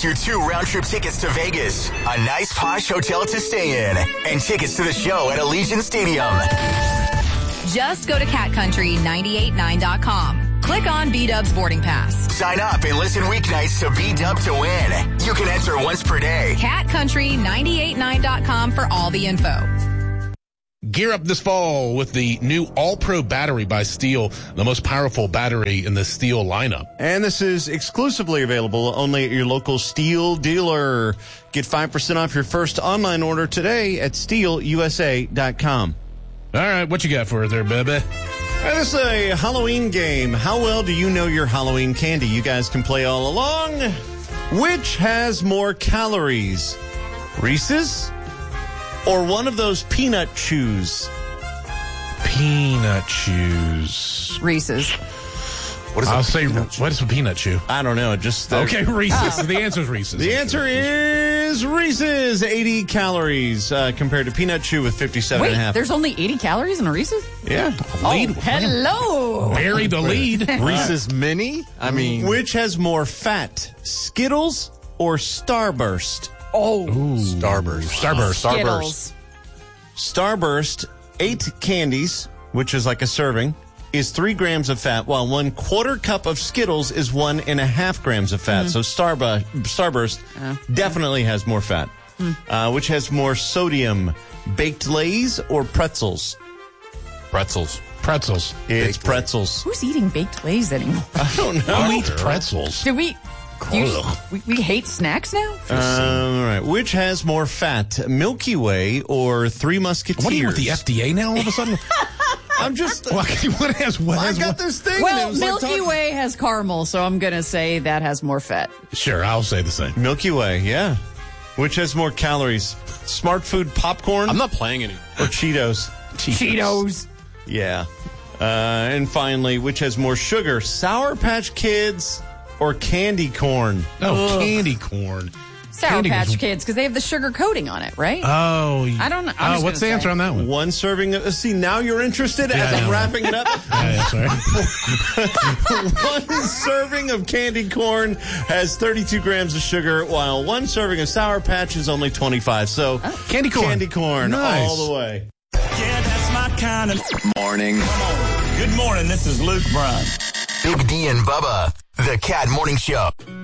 gets you 2 round-trip tickets to Vegas, a nice posh hotel to stay in, and tickets to the show at Allegiant Stadium. Just go to catcountry989.com. Click on B-Dub's boarding pass. Sign up and listen weeknights to B-Dub to win. You can enter once per day. catcountry989.com for all the info. Gear up this fall with the new All-Pro battery by Steel, the most powerful battery in the Steel lineup. And this is exclusively available only at your local Steel dealer. Get 5% off your first online order today at steelusa.com. All right, what you got for us there, baby? This is a Halloween game. How well do you know your Halloween candy? You guys can play all along. Which has more calories? Reese's or one of those peanut chews? Peanut chews. Reese's. What is what is a peanut chew? I don't know. Okay, Reese's. The answer is Reese's. The answer is Reese's. 80 calories compared to peanut chew with 57 and a half. There's only 80 calories in a Reese's? Yeah. Hello. Bury the lead. Reese's Mini? I mean, which has more fat, Skittles or Starburst? Oh. Starburst. Skittles. Starburst, 8 candies, which is like a serving, is 3 grams of fat, while 1/4 cup of Skittles is 1.5 grams of fat. So Starburst definitely has more fat. Which has more sodium, baked Lay's or pretzels? pretzels. It's pretzels. Who's eating baked Lay's anymore? I don't know. Who eats pretzels? Do we hate snacks now? All right. Which has more fat, Milky Way or Three Musketeers? What are you with the FDA now all of a sudden? I'm just... what has I got this thing. Well, and it was Milky Way has caramel, so I'm going to say that has more fat. Sure, I'll say the same. Milky Way, yeah. Which has more calories, Smart Food popcorn I'm not playing any. or Cheetos? Cheetos. Yeah. And finally, which has more sugar, Sour Patch Kids or candy corn? Oh, candy corn. Sour Candy Patch was- Kids, because they have the sugar coating on it, right? Oh. I don't know. I'm just what's the gonna answer say. on that one? One serving of... See, now you're interested as I I'm know. wrapping it up? Yeah, sorry. One serving of candy corn has 32 grams of sugar, while one serving of Sour Patch is only 25. So Candy corn. Candy corn Nice. all the way. Yeah, that's my kind of Morning. Good morning, this is Luke Bryan. Big D and Bubba, the Cat Morning Show.